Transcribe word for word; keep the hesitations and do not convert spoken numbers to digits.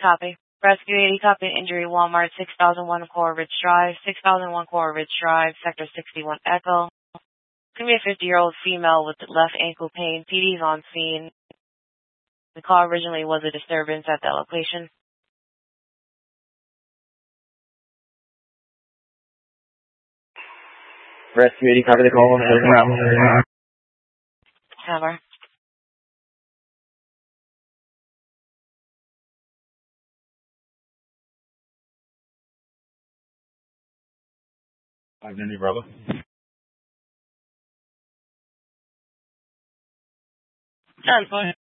Copy. Rescue eighty, copy. Injury, Walmart, six thousand one Coral Ridge Drive, six thousand one Coral Ridge Drive, Sector sixty-one Echo. Could be a fifty-year-old female with left ankle pain. P D's on scene. The call originally was a disturbance at that location. Rescue eighty, copy the call. Have her. five ninety, Bravo. Done.